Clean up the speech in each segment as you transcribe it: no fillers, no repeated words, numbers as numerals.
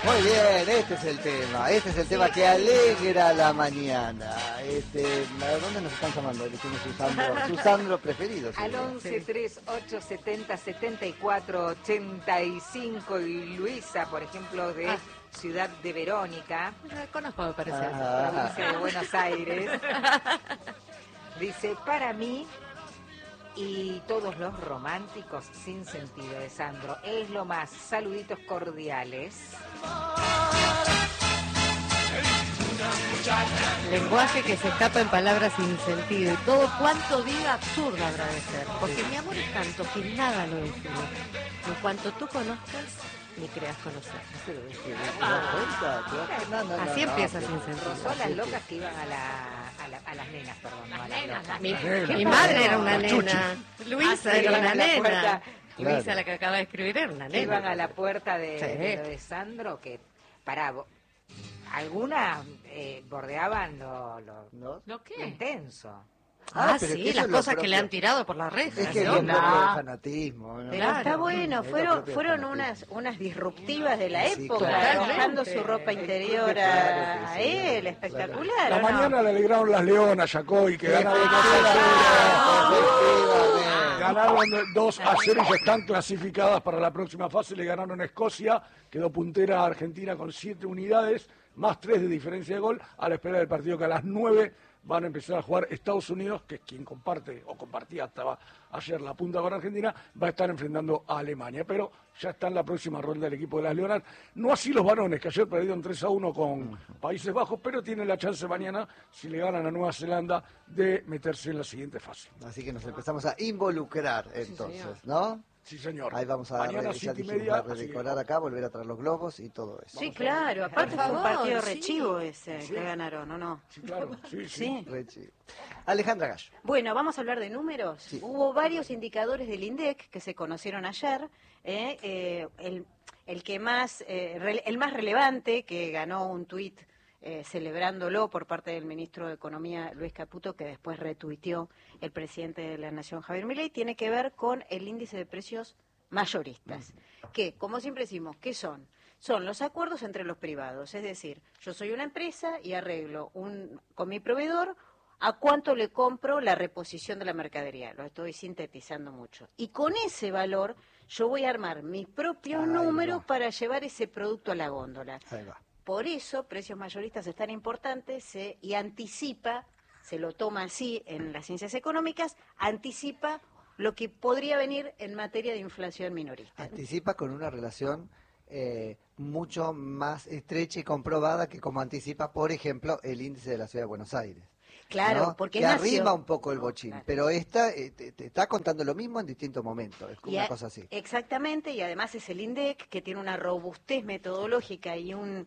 Muy bien, este es el tema que alegra la mañana. ¿Dónde nos están llamando? Dijimos su Sandro preferido. Al 11 38 70 74 85 y Luisa, por ejemplo, de Ciudad de Verónica. La conozco, me parece. Provincia de Buenos Aires. Dice, para mí y todos los románticos sin sentido de Sandro, es lo más. Saluditos cordiales. Lenguaje que se escapa en palabras sin sentido y todo cuanto diga absurdo habrá de ser. Porque mi amor es tanto que nada lo define. En cuanto tú conozcas, ni creas conocer. Así empieza sin sentido. Son las locas que iban a las nenas, perdón. No a las locas. Mi madre era una nena. Luisa era una nena. Claro. Luisa, la que acaba de escribir, era una nena. Iban a la puerta de Sandro, que algunas bordeaban lo intenso. Sí, las cosas que le han tirado por las redes. Es que es un fanatismo. ¿No? Pero está bueno, fueron unas disruptivas de la época, dejando su ropa interior a él, espectacular. La mañana le alegraron las Leonas, Yacoy, que ganaron 2-0 y ya están clasificadas para la próxima fase. Le ganaron a Escocia, quedó puntera a Argentina con 7 unidades, más 3 de diferencia de gol, a la espera del partido que a las 9 van a empezar a jugar Estados Unidos, que es quien compartía hasta ayer la punta con Argentina, va a estar enfrentando a Alemania, pero ya está en la próxima ronda del equipo de las Leonas. No así los varones, que ayer perdieron 3-1 con Países Bajos, pero tienen la chance mañana, si le ganan a Nueva Zelanda, de meterse en la siguiente fase. Así que nos empezamos a involucrar entonces, ¿no? Sí, señor. Ahí vamos a redecorar acá, volver a traer los globos y todo eso. Sí, claro. Aparte fue un partido rechivo ese que ganaron, ¿o no? Sí, claro. Sí. Rechivo. Alejandra Gallo. Bueno, vamos a hablar de números. Sí. Hubo varios indicadores del INDEC que se conocieron ayer. El más relevante, que ganó un tuit celebrándolo por parte del ministro de Economía, Luis Caputo, que después retuiteó el presidente de la Nación, Javier Milei, tiene que ver con el índice de precios mayoristas, que, como siempre decimos, ¿qué son? Son los acuerdos entre los privados, es decir, yo soy una empresa y arreglo con mi proveedor a cuánto le compro la reposición de la mercadería, lo estoy sintetizando mucho. Y con ese valor yo voy a armar mis propios números para llevar ese producto a la góndola. Ahí va. Por eso, precios mayoristas es tan importante y anticipa, se lo toma así en las ciencias económicas, anticipa lo que podría venir en materia de inflación minorista. Anticipa con una relación mucho más estrecha y comprobada que como anticipa, por ejemplo, el índice de la Ciudad de Buenos Aires. Claro, ¿no? porque que arrima un poco el bochín, claro. Pero esta te está contando lo mismo en distintos momentos, es como una cosa así. Exactamente, y además es el INDEC que tiene una robustez metodológica y un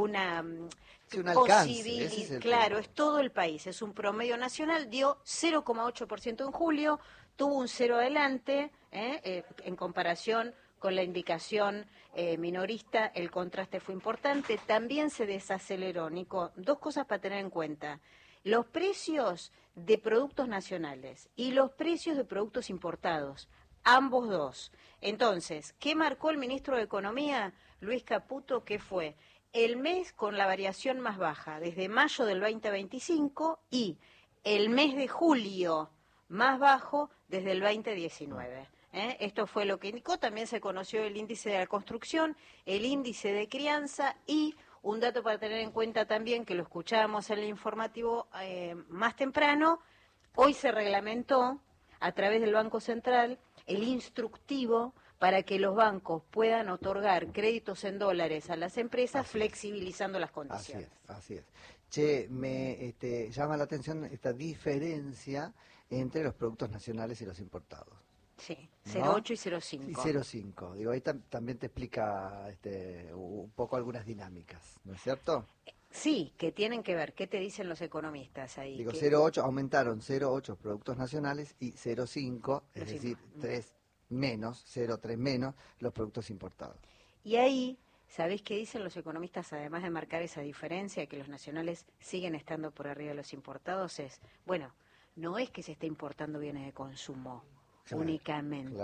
alcance, claro, es todo el país, es un promedio nacional, dio 0,8% en julio, tuvo un 0 adelante, en comparación con la indicación minorista, el contraste fue importante, también se desaceleró, Nico, 2 cosas para tener en cuenta. Los precios de productos nacionales y los precios de productos importados, ambos dos. Entonces, ¿qué marcó el ministro de Economía, Luis Caputo? ¿Qué fue? El mes con la variación más baja, desde mayo del 2025, y el mes de julio más bajo desde el 2019. Esto fue lo que indicó. También se conoció el índice de la construcción, el índice de crianza y un dato para tener en cuenta también, que lo escuchábamos en el informativo más temprano, hoy se reglamentó a través del Banco Central el instructivo para que los bancos puedan otorgar créditos en dólares a las empresas, flexibilizando las condiciones. Así es. Che, me llama la atención esta diferencia entre los productos nacionales y los importados. Sí, 0,8 y 0,5. Sí, 0,5. Digo, ahí también te explica un poco algunas dinámicas, ¿no es cierto? Sí, que tienen que ver. ¿Qué te dicen los economistas ahí? Digo, 0,8, aumentaron 0,8 productos nacionales y 0,5, es decir, 3 menos, 0,3 menos los productos importados. Y ahí, ¿sabés qué dicen los economistas, además de marcar esa diferencia, que los nacionales siguen estando por arriba de los importados? No es que se esté importando bienes de consumo únicamente.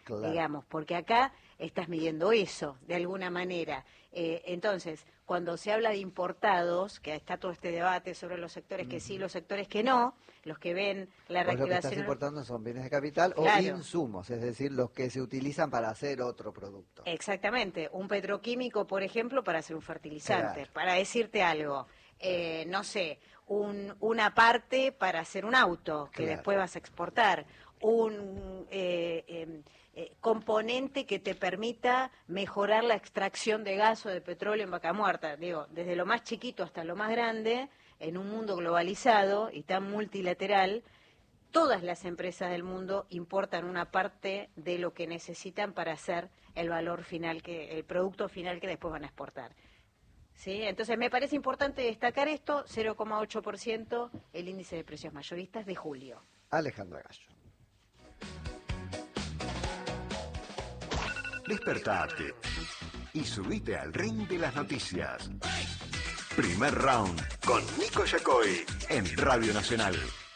Claro. digamos, porque acá estás midiendo eso, de alguna manera. Entonces, cuando se habla de importados, que está todo este debate sobre los sectores que sí, los sectores que no, los que ven la Vos lo que estás reactivación... importando son bienes de capital Claro. o insumos, es decir, los que se utilizan para hacer otro producto. Exactamente, un petroquímico, por ejemplo, para hacer un fertilizante, Claro. para decirte algo, no sé, una parte para hacer un auto que Claro. después vas a exportar, un componente que te permita mejorar la extracción de gas o de petróleo en Vaca Muerta, digo, desde lo más chiquito hasta lo más grande, en un mundo globalizado y tan multilateral. Todas las empresas del mundo importan una parte de lo que necesitan para hacer el valor final, el producto final que después van a exportar. ¿Sí? Entonces me parece importante destacar esto, 0,8% el índice de precios mayoristas de julio. Alejandra Gallo. Despertate y subite al ring de las noticias. Primer round con Nico Yacoy en Radio Nacional.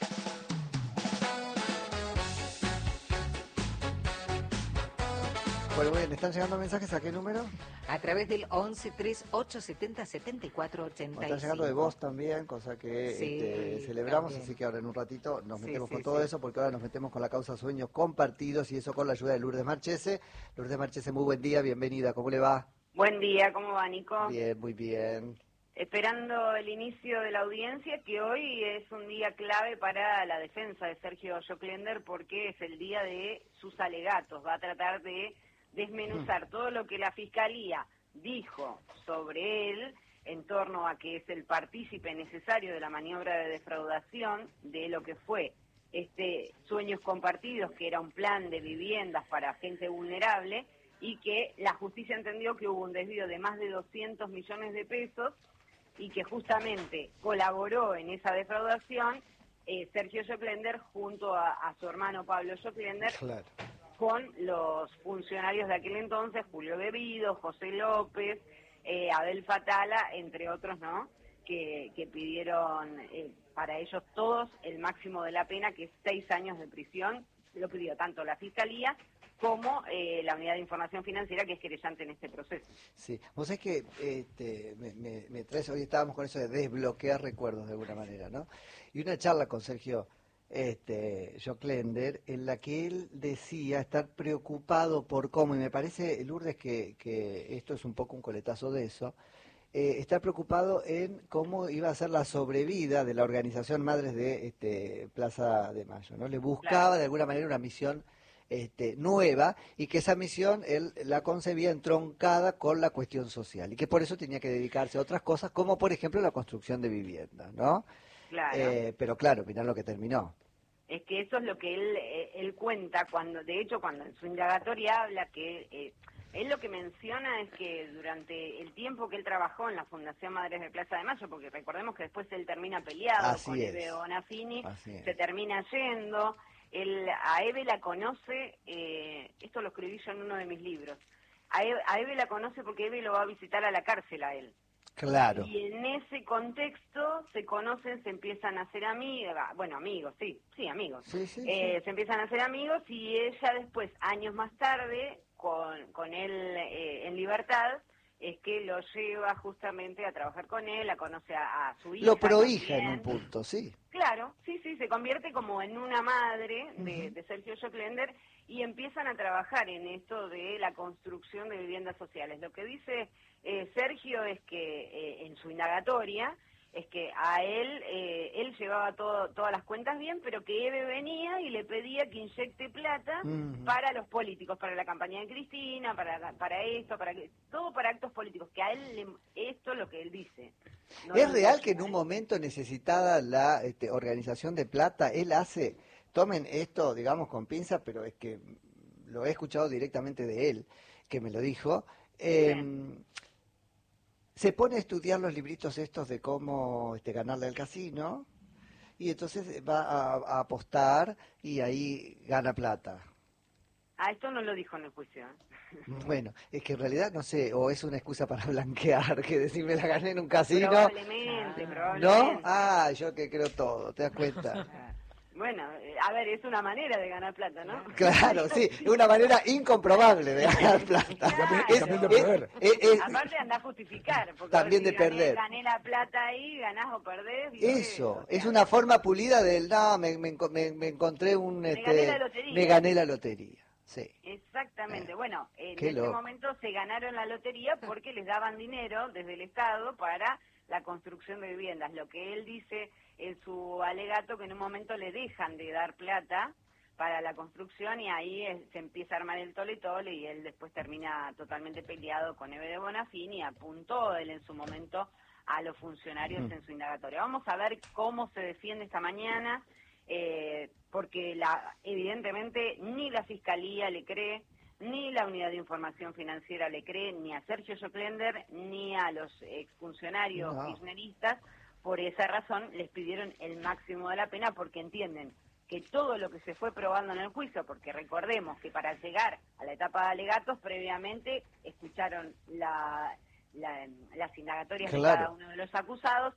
Bueno, muy bien, ¿están llegando mensajes a qué número? A través del 11 3870 74 85. Están llegando de voz también, cosa que Sí, celebramos, también. así que ahora en un ratito nos Sí, metemos sí, con todo sí. eso, porque ahora nos metemos con la causa Sueños Compartidos y eso con la ayuda de Lourdes Marchese. Lourdes Marchese, muy buen día, bienvenida, ¿cómo le va? Buen día, ¿cómo va, Nico? Bien, muy bien. Esperando el inicio de la audiencia, que hoy es un día clave para la defensa de Sergio Joclender, porque es el día de sus alegatos. Va a tratar de desmenuzar todo lo que la Fiscalía dijo sobre él en torno a que es el partícipe necesario de la maniobra de defraudación de lo que fue Sueños Compartidos, que era un plan de viviendas para gente vulnerable, y que la justicia entendió que hubo un desvío de más de 200 millones de pesos y que justamente colaboró en esa defraudación Sergio Joclender junto a su hermano Pablo Joclender, Claro. con los funcionarios de aquel entonces, Julio Devido, José López, Abel Fatala, entre otros, ¿no?, que pidieron para ellos todos el máximo de la pena, que es 6 años de prisión. Lo pidió tanto la Fiscalía como la Unidad de Información Financiera, que es querellante en este proceso. Sí, vos sabés que me traes, hoy estábamos con eso de desbloquear recuerdos de alguna manera, ¿no? Y una charla con Sergio Joclender, en la que él decía estar preocupado por cómo, y me parece, Lourdes, que esto es un poco un coletazo de eso, estar preocupado en cómo iba a ser la sobrevida de la organización Madres de Plaza de Mayo, ¿no? Le buscaba Claro. de alguna manera una misión nueva, y que esa misión él la concebía entroncada con la cuestión social y que por eso tenía que dedicarse a otras cosas, como por ejemplo la construcción de viviendas, ¿no? Claro. Pero claro, mirá lo que terminó. Es que eso es lo que él cuenta, cuando en su indagatoria habla que él lo que menciona es que durante el tiempo que él trabajó en la Fundación Madres de Plaza de Mayo, porque recordemos que después él termina peleado Así con es. Eve Bonafini, Así es. se termina yendo, a Eve la conoce, esto lo escribí yo en uno de mis libros, a Eve la conoce porque Eve lo va a visitar a la cárcel a él. Claro. Y en ese contexto se conocen, se empiezan a hacer amigos, amigos. Sí, sí, sí. Se empiezan a hacer amigos, y ella después, años más tarde, con él en libertad, es que lo lleva justamente a trabajar con él, a conocer a su hija. Lo prohija en también. un punto, sí. Claro, sí, se convierte como en una madre de Sergio Joclender, y empiezan a trabajar en esto de la construcción de viviendas sociales. Lo que dice Sergio es que en su indagatoria es que a él llevaba todas las cuentas bien, pero que Eve venía y le pedía que inyecte plata para los políticos, para la campaña de Cristina, para esto, todo para actos políticos, que a él esto es lo que él dice. No ¿Es lo real dice que en un él. momento necesitada la organización de plata, él hace, tomen esto, digamos, con pinza, pero es que lo he escuchado directamente de él, que me lo dijo, se pone a estudiar los libritos estos de cómo ganarle al casino, y entonces va a apostar y ahí gana plata? Esto no lo dijo en el juicio. Bueno, es que en realidad no sé, o es una excusa para blanquear, que decirme la gané en un casino. Probablemente. ¿No? Yo que creo todo, ¿te das cuenta? Bueno, a ver, es una manera de ganar plata, ¿no? Claro, sí, es una manera incomprobable de ganar plata. Y también de perder. Aparte andás a justificar. Porque También vos de decís, perder. Gané la plata ahí, ganás o perdés. ¿Viste? Eso, O sea, es una forma pulida del, no, me encontré un... gané la lotería. Me gané la lotería, sí. Exactamente. Bueno, en Qué ese loco. momento se ganaron la lotería porque les daban dinero desde el Estado para la construcción de viviendas. Lo que él dice en su alegato, que en un momento le dejan de dar plata para la construcción y ahí se empieza a armar el tole y él después termina totalmente peleado con Eve de Bonafini y apuntó él en su momento a los funcionarios en su indagatoria. Vamos a ver cómo se defiende esta mañana, porque evidentemente ni la Fiscalía le cree, ni la Unidad de Información Financiera le cree, ni a Sergio Joclender, ni a los exfuncionarios kirchneristas. Por esa razón les pidieron el máximo de la pena porque entienden que todo lo que se fue probando en el juicio, porque recordemos que para llegar a la etapa de alegatos previamente escucharon las indagatorias de cada uno de los acusados,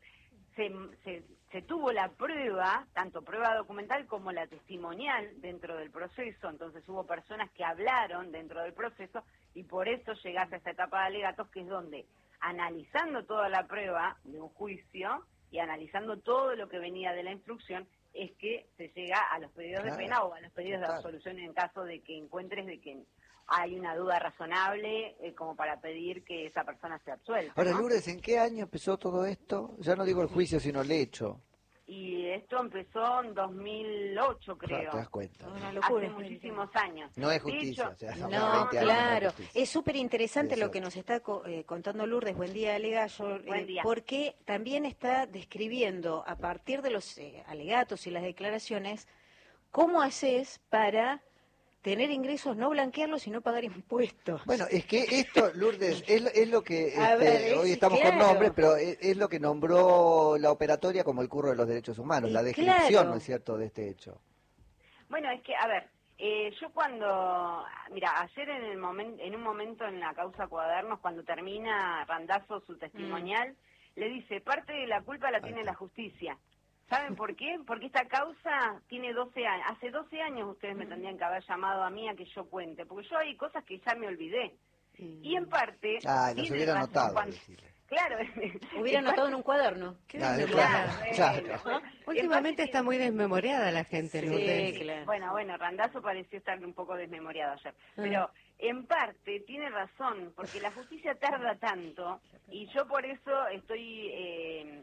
se tuvo la prueba, tanto prueba documental como la testimonial dentro del proceso, entonces hubo personas que hablaron dentro del proceso y por eso llegás a esta etapa de alegatos, que es donde, analizando toda la prueba de un juicio y analizando todo lo que venía de la instrucción, es que se llega a los pedidos de pena o a los pedidos de absolución en caso de que encuentres de que hay una duda razonable como para pedir que esa persona sea absuelta. Ahora, ¿no? Lourdes, ¿en qué año empezó todo esto? Ya no digo el juicio, sino el hecho. Y esto empezó en 2008, creo. Claro, te das cuenta. Una locura. Hace muchísimos años. No es De justicia, hecho, o sea, No, 20 años no claro. justicia. Es súper interesante lo que 18. nos está contando Lourdes. Buen día, Alegallo. Buen día. Porque también está describiendo, a partir de los alegatos y las declaraciones, cómo haces para tener ingresos, no blanquearlos y no pagar impuestos. Bueno, es que esto, Lourdes, es lo que A ver, hoy estamos claro. con nombres, pero es lo que nombró la operatoria como el curro de los derechos humanos, Y la descripción, claro. ¿no es cierto?, de este hecho. Bueno, es que, a ver, yo cuando, mira, ayer en un momento en la causa Cuadernos, cuando termina Randazzo su testimonial, le dice, parte de la culpa la tiene la justicia. ¿Saben por qué? Porque esta causa tiene 12 años. Hace 12 años ustedes me tendrían que haber llamado a mí a que yo cuente, porque yo hay cosas que ya me olvidé. Y en parte... Los tiene hubiera razón notado, cuando- decirle. Claro. Hubiera en anotado parte- en un cuaderno. Qué Claro, desmemoriada. claro. Últimamente está muy desmemoriada la gente, Sí, Lourdes. claro. Bueno, Randazzo pareció estar un poco desmemoriado ayer. Pero en parte tiene razón, porque la justicia tarda tanto y yo por eso estoy,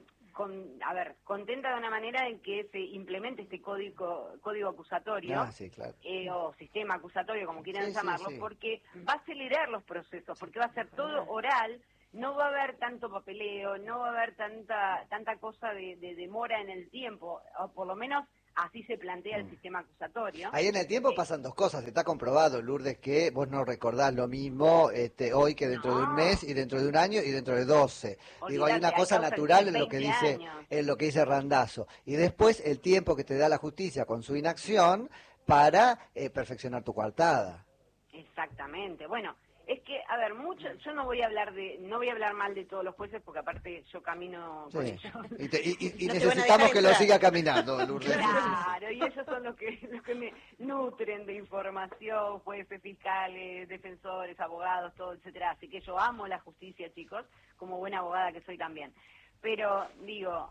contenta de una manera en que se implemente este código acusatorio. Sí, claro. O sistema acusatorio, como quieran Sí, sí, llamarlo, sí. porque va a acelerar los procesos, porque va a ser todo oral, no va a haber tanto papeleo, no va a haber tanta cosa de demora en el tiempo, o por lo menos así se plantea el sistema acusatorio. Ahí en el tiempo pasan dos cosas, está comprobado, Lourdes, que vos no recordás lo mismo hoy que dentro de un mes y dentro de un año y dentro de 12. Digo, hay una Olvídate, cosa hay causas natural de en lo que 20 dice años. en lo que dice Randazzo. Y después el tiempo que te da la justicia con su inacción para perfeccionar tu coartada. Exactamente. Bueno, es que, a ver, yo no voy a hablar mal de todos los jueces porque aparte yo camino con Sí. ellos. Y No te van a necesitamos dejar que lo entrar. siga caminando, Lourdes. Claro, y ellos son los que me nutren de información, jueces, fiscales, defensores, abogados, todo, etcétera. Así que yo amo la justicia, chicos, como buena abogada que soy también. Pero, digo,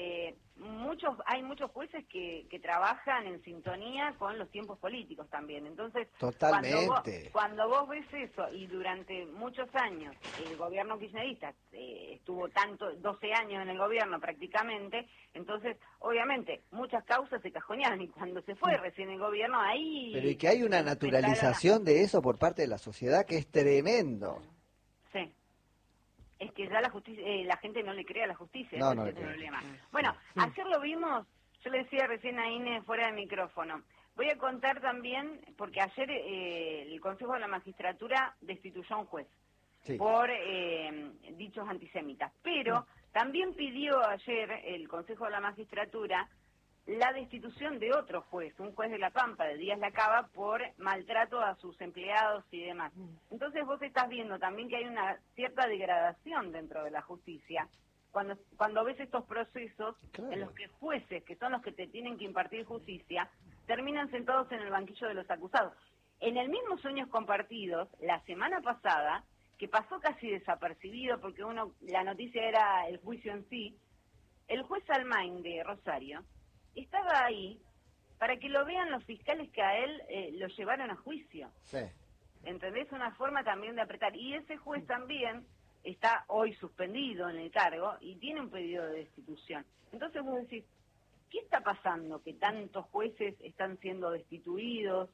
hay muchos jueces que trabajan en sintonía con los tiempos políticos también. Entonces, Totalmente. cuando vos ves eso, y durante muchos años el gobierno kirchnerista estuvo 12 años en el gobierno prácticamente, entonces, obviamente, muchas causas se cajonearon, y cuando se fue recién el gobierno, ahí... Pero y que hay una naturalización de eso por parte de la sociedad que es tremendo. Sí. Es que ya la gente no le cree a la justicia, No, ese no es le el cree. problema. Bueno, ayer lo vimos, yo le decía recién a Inés fuera de micrófono. Voy a contar también, porque ayer el Consejo de la Magistratura destituyó a un juez Sí. por dichos antisemitas. Pero también pidió ayer el Consejo de la Magistratura la destitución de otro juez, un juez de La Pampa, de Díaz Lacaba, por maltrato a sus empleados y demás. Entonces vos estás viendo también que hay una cierta degradación dentro de la justicia, cuando ves estos procesos Claro. en los que jueces, que son los que te tienen que impartir justicia, terminan sentados en el banquillo de los acusados. En el mismo Sueños Compartidos, la semana pasada, que pasó casi desapercibido porque la noticia era el juicio en sí, el juez Almain de Rosario estaba ahí para que lo vean los fiscales que a él lo llevaron a juicio. Sí. ¿Entendés? Una forma también de apretar. Y ese juez también está hoy suspendido en el cargo y tiene un pedido de destitución. Entonces vos decís, ¿qué está pasando que tantos jueces están siendo destituidos?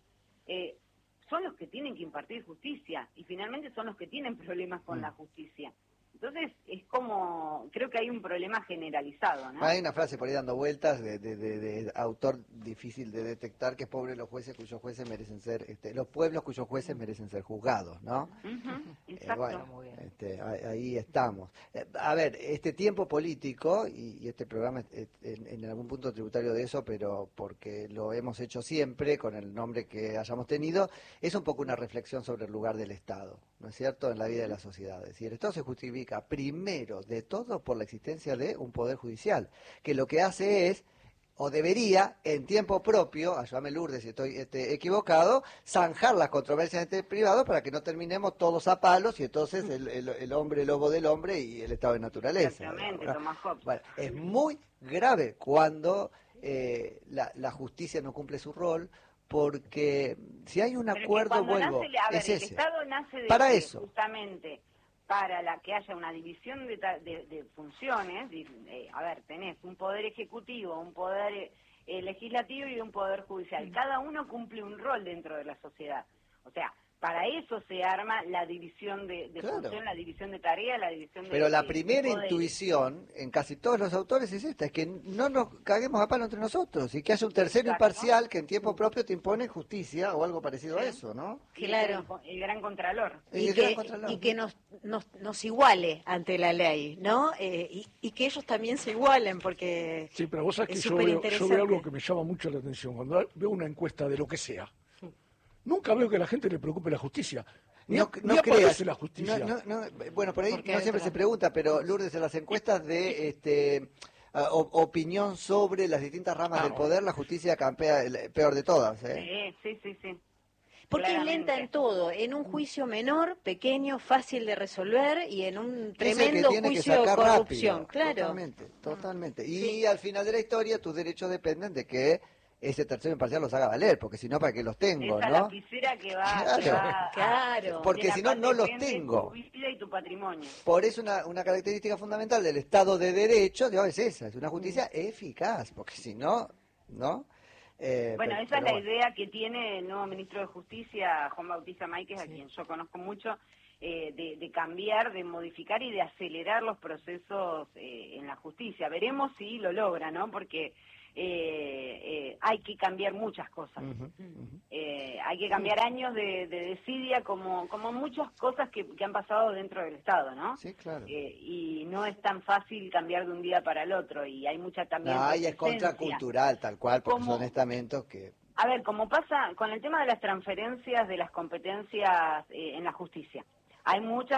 Son los que tienen que impartir justicia y finalmente son los que tienen problemas con la justicia. Entonces es como, creo que hay un problema generalizado, ¿no? Hay una frase por ahí dando vueltas de autor difícil de detectar, que es pobre los jueces cuyos jueces merecen ser, los pueblos cuyos jueces merecen ser juzgados, ¿no? Exacto. Bueno, Muy bien. ahí estamos. A ver, este tiempo político, y este programa es en algún punto tributario de eso, pero porque lo hemos hecho siempre, con el nombre que hayamos tenido, es un poco una reflexión sobre el lugar del Estado, ¿no es cierto?, en la vida de la sociedad. Es decir, el Estado se justifica primero de todo por la existencia de un poder judicial, que lo que hace es, o debería, en tiempo propio, ayúdame Lourdes si estoy equivocado, zanjar las controversias entre privados para que no terminemos todos a palos y entonces el hombre lobo del hombre y el estado de naturaleza. Exactamente, ¿Verdad? Tomás Hobbes. Bueno, es muy grave cuando la justicia no cumple su rol, porque si hay un Pero es que acuerdo, cuando vuelvo, nace, a ver, es el ese. Estado nace de Para que eso. justamente para que haya una división de funciones. A ver, tenés un poder ejecutivo, un poder legislativo y un poder judicial. Cada uno cumple un rol dentro de la sociedad. O sea, para eso se arma la división de Claro. función, la división de tarea, la división de... Pero la de primera poderes. intuición en casi todos los autores es esta, es que no nos caguemos a palo entre nosotros y que haya un tercero Exacto. imparcial que en tiempo propio te impone justicia o algo parecido a eso, ¿no? Claro. El gran contralor. Y Y el gran contralor. que nos iguale ante la ley, ¿no? Y que ellos también se igualen, porque Sí, pero vos sabés que es yo superinteresante. veo algo que me llama mucho la atención. Cuando veo una encuesta de lo que sea, nunca veo que a la gente le preocupe la justicia. Ni No aparece creas. la justicia. Bueno, por ahí Porque no siempre otra- se pregunta, pero Lourdes, en las encuestas de opinión sobre las distintas ramas del poder, la justicia campea peor de todas. Sí. Porque es Claramente. lenta en todo, en un juicio menor, pequeño, fácil de resolver, y en un Es el que tremendo tiene que juicio de sacar corrupción, rápido. claro. Totalmente. Y al final de la historia, tus derechos dependen de que ese tercero imparcial los haga valer, porque si no, ¿para qué los tengo, Esa no? lapicera que va... Claro. que va Claro. Porque de la si no, cual no los depende tengo. Tu vida y tu patrimonio. Por eso una característica fundamental del Estado de Derecho, digamos, es esa, es una justicia eficaz, porque si no, ¿no? Bueno, esa es pero la bueno. idea que tiene el nuevo ministro de Justicia, Juan Bautista Máiquez, a quien yo conozco mucho, de cambiar, de modificar y de acelerar los procesos en la justicia. Veremos si lo logra, ¿no? Porque hay que cambiar muchas cosas. Hay que cambiar años de desidia, como muchas cosas que han pasado dentro del Estado, ¿no? Sí, claro. Y no es tan fácil cambiar de un día para el otro, y hay mucha también... No, y es resistencia. contracultural, tal cual, porque ¿Cómo? son estamentos que... A ver, como pasa con el tema de las transferencias de las competencias en la justicia, hay mucha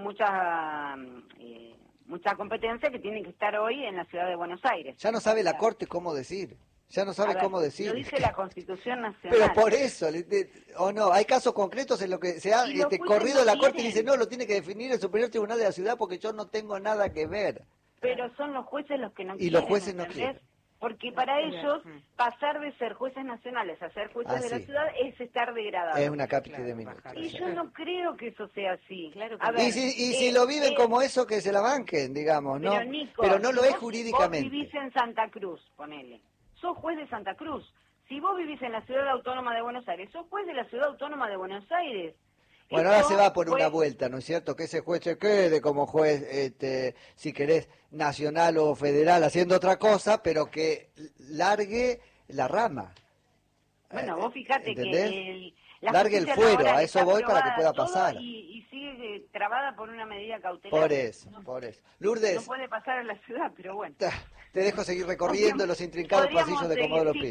competencia que tiene que estar hoy en la ciudad de Buenos Aires. Ya no sabe la Corte cómo decir, ya no sabe A ver, cómo decir. Lo dice la Constitución Nacional. Pero por eso, o no, hay casos concretos en los que se ha Y los jueces corrido no la Corte y tienen. dice, no, lo tiene que definir el Superior Tribunal de la Ciudad porque yo no tengo nada que ver. Pero son los jueces los que no Y quieren. los jueces no ¿entendés? quieren. Porque para ellos, pasar de ser jueces nacionales a ser jueces de la sí. ciudad es estar degradado. Es una cápita de minutos. Y yo no creo que eso sea así. Claro que A no. ver, Y si lo viven como eso, que se la banquen, digamos, ¿no? Pero, Nico, Pero no lo si es vos jurídicamente. vivís en Santa Cruz, ponele. Sos juez de Santa Cruz. Si vos vivís en la Ciudad Autónoma de Buenos Aires, sos juez de la Ciudad Autónoma de Buenos Aires. Bueno, Esto ahora se va por una fue- vuelta, ¿no es cierto? Que ese juez se quede como juez, si querés, nacional o federal, haciendo otra cosa, pero que largue la rama. Bueno, vos fíjate ¿entendés? que la Largue el justicia fuero, laboral a eso está voy para que aprobada pueda todo pasar. Y sigue trabada por una medida cautelar. Por eso. No Lourdes, puede pasar a la ciudad, pero bueno. te dejo seguir recorriendo los intrincados Podríamos pasillos de seguir, Comodoro sí. Pi.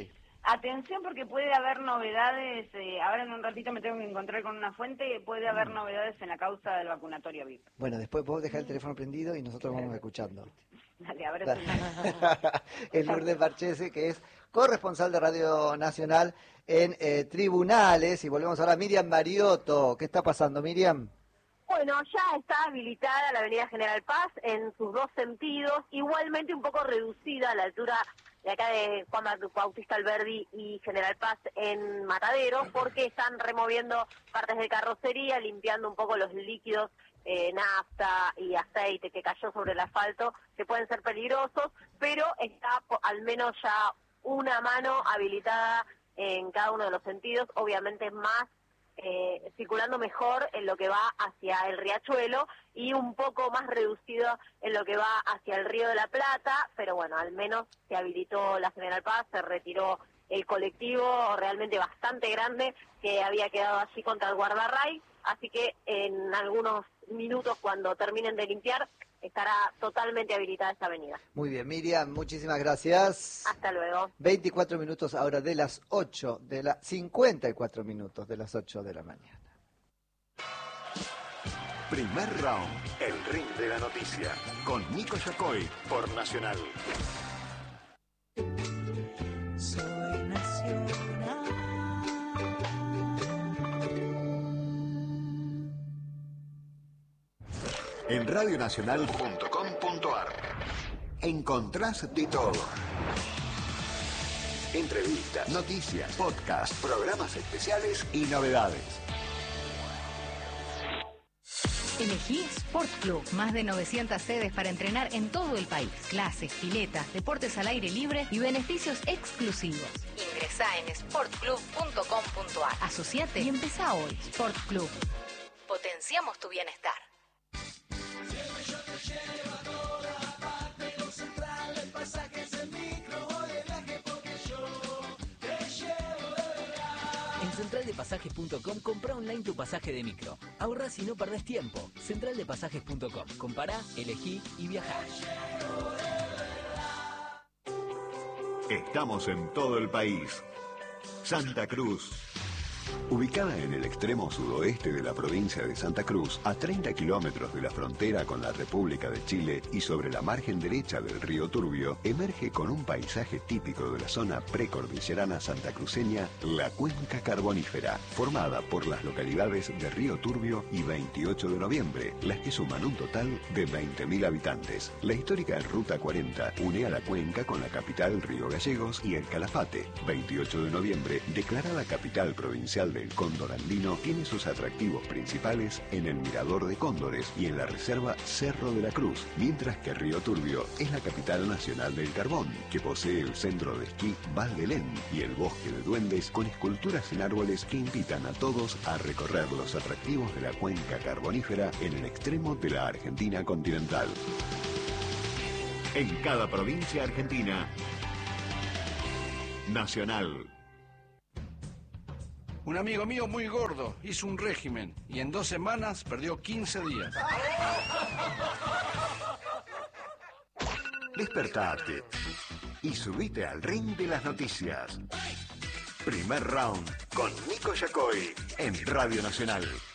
Atención porque puede haber novedades, ahora en un ratito me tengo que encontrar con una fuente, puede haber novedades en la causa del vacunatorio VIP. Bueno, después vos dejás el teléfono prendido y nosotros vamos escuchando. Dale, abrazo. Es Lourdes Marchese, que es corresponsal de Radio Nacional en tribunales. Y volvemos ahora a Miriam Mariotto. ¿Qué está pasando, Miriam? Bueno, ya está habilitada la avenida General Paz en sus dos sentidos, igualmente un poco reducida a la altura de acá de Juan Bautista Alberdi y General Paz en Matadero, porque están removiendo partes de carrocería, limpiando un poco los líquidos, nafta y aceite que cayó sobre el asfalto, que pueden ser peligrosos, pero está al menos ya una mano habilitada en cada uno de los sentidos, obviamente más circulando mejor en lo que va hacia el Riachuelo y un poco más reducido en lo que va hacia el Río de la Plata, pero bueno, al menos se habilitó la General Paz, se retiró el colectivo realmente bastante grande que había quedado allí contra el guardarray, así que en algunos minutos cuando terminen de limpiar estará totalmente habilitada esta avenida. Muy bien, Miriam, muchísimas gracias. Hasta luego. 24 minutos ahora de las 8, 54 minutos de las 8 de la mañana. Primer round, el ring de la noticia, con Nico Yacoy por Nacional. Soy nacional. En radionacional.com.ar encontrás de todo. Entrevistas, noticias, podcasts, programas especiales y novedades. Elegí Sport Club, más de 900 sedes para entrenar en todo el país. Clases, piletas, deportes al aire libre y beneficios exclusivos. Ingresá en sportclub.com.ar. Asociate y empezá hoy. Sport Club. Potenciamos tu bienestar. En centraldepasajes.com compra online tu pasaje de micro. Ahorrás y no perdés tiempo. Centraldepasajes.com. Compará, elegí y viajá. Estamos en todo el país. Santa Cruz. Ubicada en el extremo sudoeste de la provincia de Santa Cruz, a 30 kilómetros de la frontera con la República de Chile y sobre la margen derecha del río Turbio, emerge con un paisaje típico de la zona precordillerana santacruceña, la Cuenca Carbonífera, formada por las localidades de Río Turbio y 28 de noviembre, las que suman un total de 20.000 habitantes. La histórica Ruta 40 une a la cuenca con la capital Río Gallegos y el Calafate. 28 de noviembre, declarada capital provincial del cóndor andino, tiene sus atractivos principales en el Mirador de Cóndores y en la reserva Cerro de la Cruz, mientras que Río Turbio es la capital nacional del carbón, que posee el centro de esquí Val de Lén y el bosque de duendes con esculturas en árboles que invitan a todos a recorrer los atractivos de la cuenca carbonífera en el extremo de la Argentina continental. En cada provincia argentina, Nacional. Un amigo mío muy gordo hizo un régimen y en 2 semanas perdió 15 días. Despertate y subite al ring de las noticias. Primer round con Nico Yacoy en Radio Nacional.